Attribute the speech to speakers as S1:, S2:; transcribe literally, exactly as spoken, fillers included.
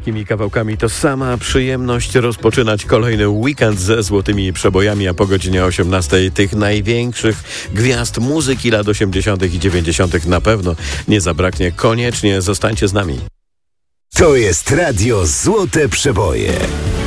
S1: takimi kawałkami to sama przyjemność rozpoczynać kolejny weekend ze złotymi przebojami, a po godzinie osiemnastej tych największych gwiazd muzyki lat osiemdziesiątych i dziewięćdziesiątych na pewno nie zabraknie. Koniecznie zostańcie z nami.
S2: To jest Radio Złote Przeboje.